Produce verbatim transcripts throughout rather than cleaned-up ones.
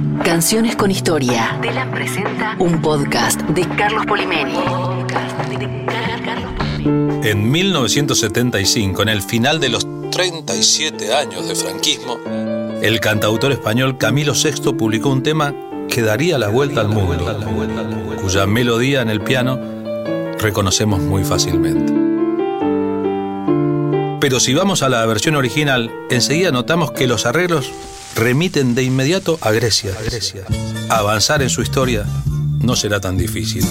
Canciones con historia. Telam presenta un podcast de Carlos Polimeni. En mil novecientos setenta y cinco, en el final de los treinta y siete años de franquismo, el cantautor español Camilo sexto publicó un tema que daría la vuelta al mundo, cuya melodía en el piano reconocemos muy fácilmente. Pero si vamos a la versión original, enseguida notamos que los arreglos remiten de inmediato a Grecia. Avanzar en su historia no será tan difícil.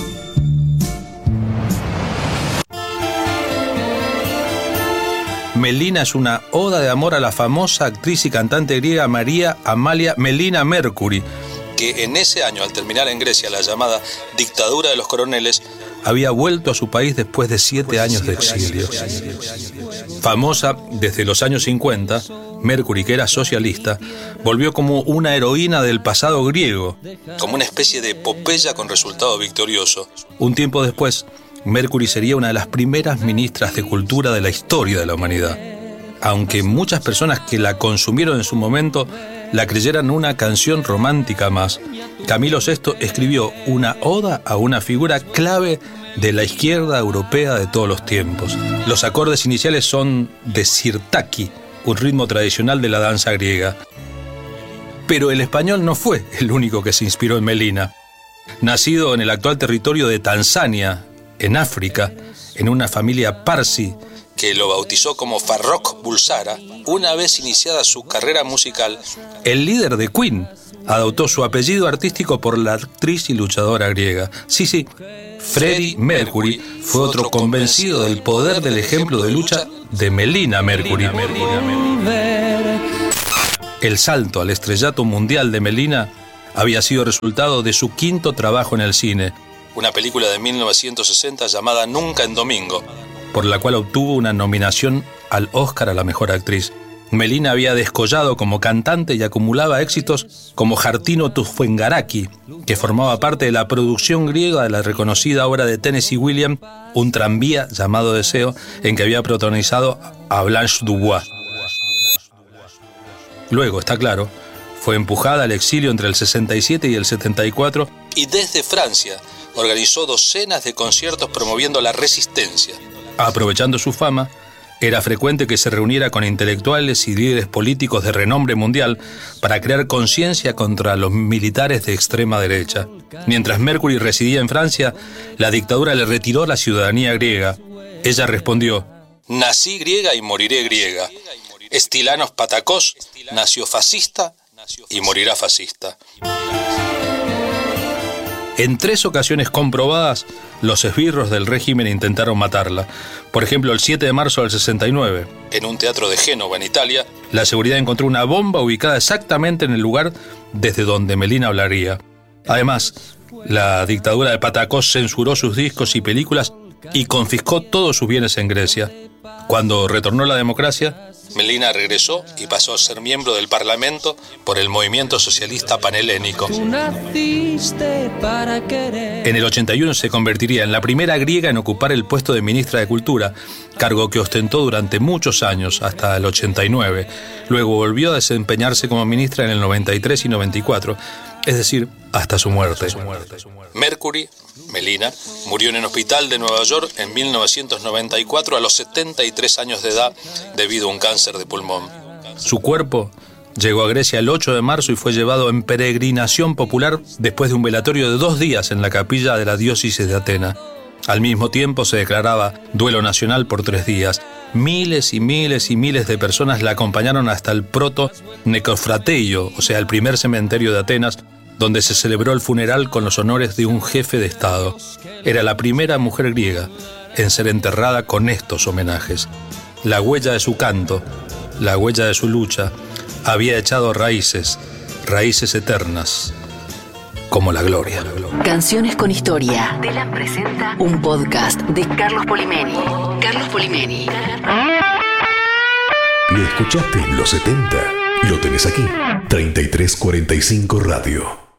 Melina es una oda de amor a la famosa actriz y cantante griega María Amalia Melina Mercouri, que en ese año, al terminar en Grecia la llamada dictadura de los coroneles, había vuelto a su país después de siete años de exilio. Famosa desde los años cincuenta, Mercouri, que era socialista, volvió como una heroína del pasado griego, como una especie de epopeya con resultado victorioso. Un tiempo después, Mercouri sería una de las primeras ministras de cultura de la historia de la humanidad. Aunque muchas personas que la consumieron en su momento la creyeran una canción romántica más, Camilo sexto escribió una oda a una figura clave de la izquierda europea de todos los tiempos. Los acordes iniciales son de sirtaki, un ritmo tradicional de la danza griega. Pero el español no fue el único que se inspiró en Melina. Nacido en el actual territorio de Tanzania, en África, en una familia parsi que lo bautizó como Farrokh Bulsara, una vez iniciada su carrera musical, el líder de Queen adoptó su apellido artístico por la actriz y luchadora griega. Sí, sí, Freddie Mercury fue otro convencido del poder del ejemplo de lucha de Melina Mercouri. El salto al estrellato mundial de Melina había sido resultado de su quinto trabajo en el cine, una película de mil novecientos sesenta llamada Nunca en Domingo, por la cual obtuvo una nominación al Oscar a la mejor actriz. Melina había descollado como cantante y acumulaba éxitos como Jartino Tufengaraki, que formaba parte de la producción griega de la reconocida obra de Tennessee Williams, Un tranvía llamado Deseo, en que había protagonizado a Blanche Dubois. Luego, está claro, fue empujada al exilio entre el sesenta y siete y el setenta y cuatro, y desde Francia organizó docenas de conciertos promoviendo la resistencia. Aprovechando su fama, era frecuente que se reuniera con intelectuales y líderes políticos de renombre mundial para crear conciencia contra los militares de extrema derecha. Mientras Mercouri residía en Francia, la dictadura le retiró la ciudadanía griega. Ella respondió: nací griega y moriré griega. Estilanos Patakos nació fascista y morirá fascista. En tres ocasiones comprobadas, los esbirros del régimen intentaron matarla. Por ejemplo, el siete de marzo del sesenta y nueve, en un teatro de Génova, en Italia, la seguridad encontró una bomba ubicada exactamente en el lugar desde donde Melina hablaría. Además, la dictadura de Patakos censuró sus discos y películas y confiscó todos sus bienes en Grecia. Cuando retornó la democracia, Melina regresó y pasó a ser miembro del Parlamento por el movimiento socialista panhelénico. En el ochenta y uno se convertiría en la primera griega en ocupar el puesto de ministra de Cultura, cargo que ostentó durante muchos años, hasta el ochenta y nueve. Luego volvió a desempeñarse como ministra en el noventa y tres y noventa y cuatro, es decir, hasta su muerte. Mercouri, Melina, murió en el hospital de Nueva York en mil novecientos noventa y cuatro a los setenta y tres años de edad debido a un cáncer de pulmón. Su cuerpo llegó a Grecia el ocho de marzo y fue llevado en peregrinación popular después de un velatorio de dos días en la capilla de la diócesis de Atenas. Al mismo tiempo se declaraba duelo nacional por tres días. Miles y miles y miles de personas la acompañaron hasta el proto necrofrateio, o sea, el primer cementerio de Atenas, donde se celebró el funeral con los honores de un jefe de Estado. Era la primera mujer griega en ser enterrada con estos homenajes. La huella de su canto, la huella de su lucha, había echado raíces, raíces eternas, como la gloria. Canciones con historia. Telam presenta un podcast de Carlos Polimeni. Carlos Polimeni. ¿Lo escuchaste en los setenta? Lo tenés aquí. treinta y tres cuarenta y cinco Radio.